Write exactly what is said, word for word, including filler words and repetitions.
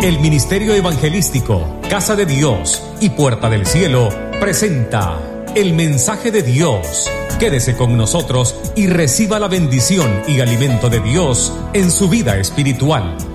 El Ministerio Evangelístico Casa de Dios y Puerta del Cielo presenta el mensaje de Dios. Quédese con nosotros y reciba la bendición y alimento de Dios en su vida espiritual.